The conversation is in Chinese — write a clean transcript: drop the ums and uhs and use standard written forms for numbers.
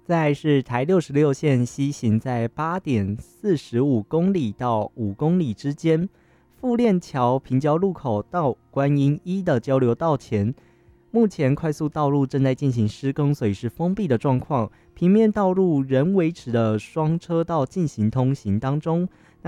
再来是台66线西行在8.45公里到5公里之间，富链桥平交路口到观音一的交流道前，目前快速道路正在进行施工，所以是封闭的状况。平面道路仍维持了双车道进行通行当中。